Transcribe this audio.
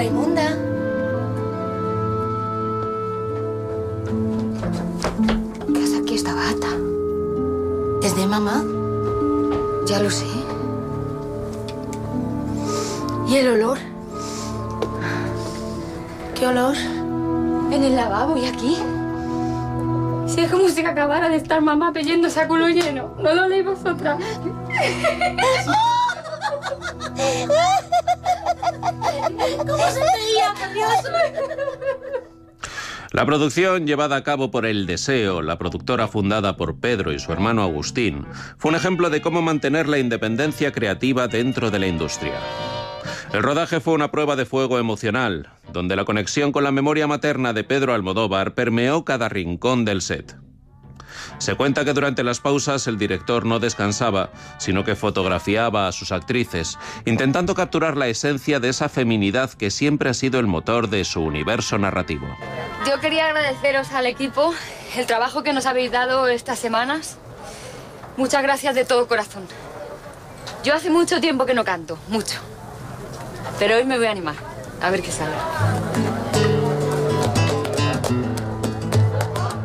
Raimunda. ¿Qué hace aquí esta bata? ¿Es de mamá? Ya lo sé. ¿Y el olor? ¿Qué olor? En el lavabo y aquí. Si es como si acabara de estar mamá peyéndose a culo lleno. ¿No lo leéis vosotras? ¿Cómo se veía, por Dios? La producción, llevada a cabo por El Deseo, la productora fundada por Pedro y su hermano Agustín, fue un ejemplo de cómo mantener la independencia creativa dentro de la industria. El rodaje fue una prueba de fuego emocional, donde la conexión con la memoria materna de Pedro Almodóvar permeó cada rincón del set. Se cuenta que durante las pausas el director no descansaba, sino que fotografiaba a sus actrices, intentando capturar la esencia de esa feminidad que siempre ha sido el motor de su universo narrativo. Yo quería agradeceros al equipo el trabajo que nos habéis dado estas semanas. Muchas gracias de todo corazón. Yo hace mucho tiempo que no canto, mucho. Pero hoy me voy a animar, a ver qué sale.